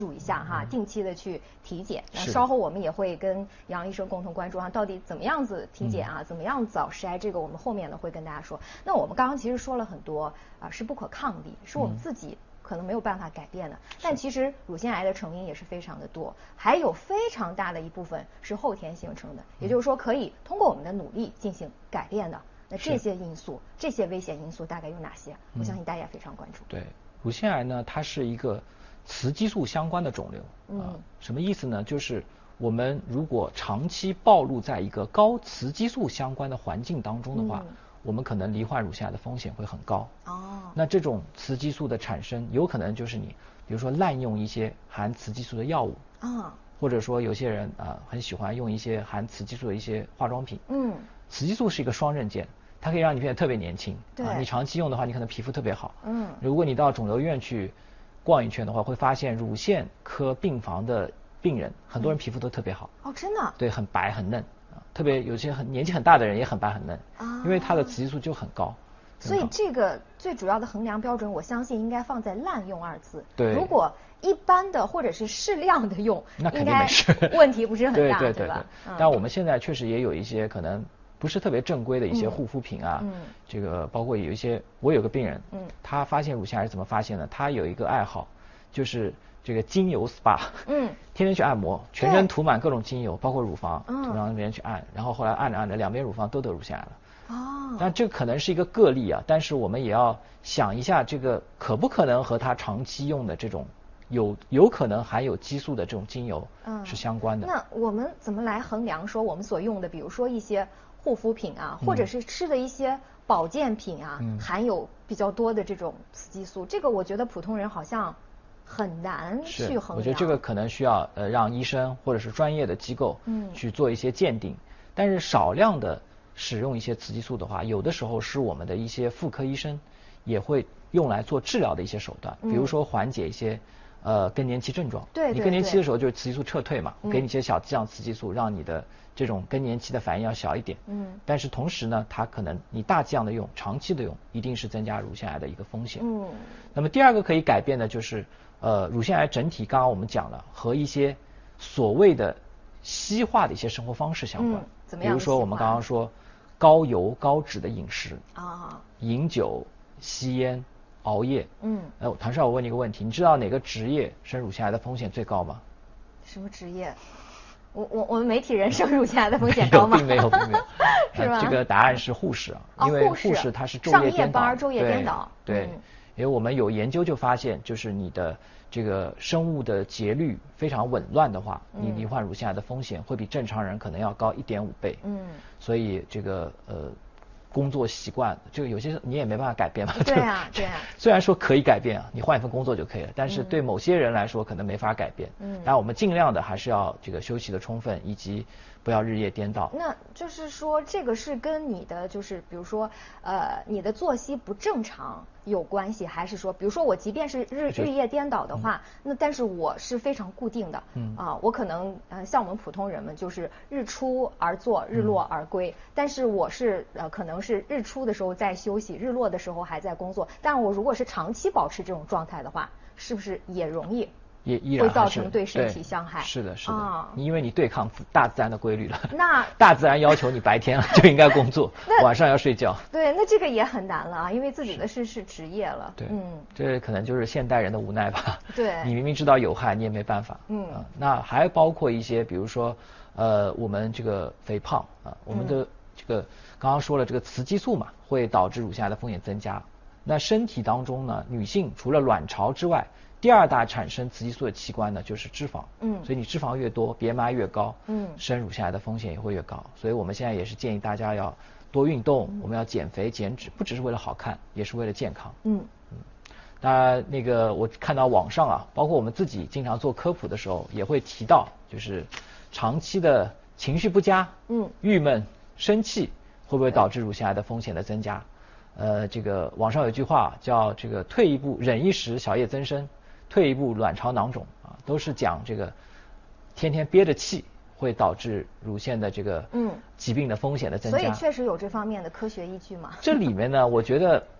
注意一下哈，定期的去体检。那稍后我们也会跟杨医生共同关注啊，到底怎么样子体检啊，怎么样早筛，这个我们后面呢会跟大家说。那我们刚刚其实说了很多是不可抗力，是我们自己可能没有办法改变的。但其实乳腺癌的成因也是非常的多，还有非常大的一部分是后天形成的，也就是说可以通过我们的努力进行改变的。那这些因素，这些危险因素大概有哪些？我相信大家非常关注。 对，乳腺癌呢，它是一个雌激素相关的肿瘤什么意思呢？就是我们如果长期暴露在一个高雌激素相关的环境当中的话，我们可能罹患乳腺癌的风险会很高。那这种雌激素的产生，有可能就是你，比如说滥用一些含雌激素的药物或者说有些人很喜欢用一些含雌激素的一些化妆品。雌激素是一个双刃剑，它可以让你变得特别年轻。你长期用的话，你可能皮肤特别好。如果你到肿瘤医院去逛一圈的话，会发现乳腺科病房的病人，很多人皮肤都特别好。 真的？ 对，很白很嫩特别有些年纪很大的人也很白很嫩因为它的雌激素就很高。 所以这个最主要的衡量标准，我相信应该放在滥用2字。 对， 如果一般的或者是适量的用， 那肯定没事， 问题不是很大， 对吧？但我们现在确实也有一些可能不是特别正规的一些护肤品这个包括有一些，我有个病人他发现乳腺癌是怎么发现的？他有一个爱好，就是这个精油 SPA，天天去按摩，全身涂满各种精油，包括乳房，让别人去按，然后后来按着按着，两边乳房都得乳腺癌了。但这可能是一个个例但是我们也要想一下，这个可不可能和他长期用的这种有可能含有激素的这种精油是相关的。 那我们怎么来衡量说我们所用的，比如说一些护肤品或者是吃的一些保健品含有比较多的这种雌激素？这个我觉得普通人好像很难去衡量。 我觉得这个可能需要让医生或者是专业的机构去做一些鉴定。但是少量的使用一些雌激素的话，有的时候是我们的一些妇科医生也会用来做治疗的一些手段，比如说缓解一些更年期症状。 对， 你更年期的时候就是雌激素撤退嘛，给你一些小剂量雌激素，让你的这种更年期的反应要小一点。但是同时呢，它可能你大剂量的用，长期的用，一定是增加乳腺癌的一个风险。那么第二个可以改变的就是乳腺癌整体刚刚我们讲了，和一些所谓的西化的一些生活方式相关。比如说我们刚刚说高油高脂的饮食饮酒、吸烟、熬夜。谭少，我问你一个问题，你知道哪个职业生乳腺癌的风险最高吗？ 什么职业？我们媒体人生乳腺癌的风险高吗？ 并没有是吧？ 这个答案是护士因为护士它是昼夜颠倒。 昼夜颠倒。 对，因为我们有研究就发现，就是你的这个生物的节律非常紊乱的话，你罹患乳腺癌的风险会比正常人可能要高1.5倍。所以这个工作习惯，这个有些你也没办法改变嘛。 对啊。 虽然说可以改变你换一份工作就可以了，但是对某些人来说可能没法改变。但我们尽量的还是要这个休息的充分，以及不要日夜颠倒。 那就是说，这个是跟你的就是比如说你的作息不正常有关系，还是说，比如说我即便是日夜颠倒的话，那但是我是非常固定的我可能像我们普通人们就是日出而作，日落而归，但是我是可能是日出的时候在休息，日落的时候还在工作。但我如果是长期保持这种状态的话，是不是也容易也依然会造成对身体伤害？ 是的因为你对抗大自然的规律了。 那大自然要求你白天就应该工作晚上要睡觉。 对，那这个也很难了因为自己的是职业了。 对，这可能就是现代人的无奈吧。 对， 你明明知道有害，你也没办法。那还包括一些比如说我们这个肥胖我们的这个刚刚说了，这个雌激素嘛会导致乳腺癌的风险增加。那身体当中呢，女性除了卵巢之外，第二大产生雌激素的器官呢就是脂肪。所以你脂肪越多 BMI 越高生乳腺癌的风险也会越高。所以我们现在也是建议大家要多运动我们要减肥减脂，不只是为了好看，也是为了健康。当然那个我看到网上包括我们自己经常做科普的时候也会提到，就是长期的情绪不佳郁闷生气会不会导致乳腺癌的风险的增加。这个网上有句话叫这个退一步忍一时小叶增生，退一步卵巢囊肿都是讲这个天天憋着气会导致乳腺的这个疾病的风险的增加。 所以确实有这方面的科学依据吗？ 这里面呢我觉得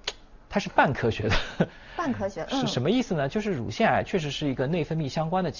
它是半科学的。 半科学是什么意思呢？就是乳腺癌确实是一个内分泌相关的疾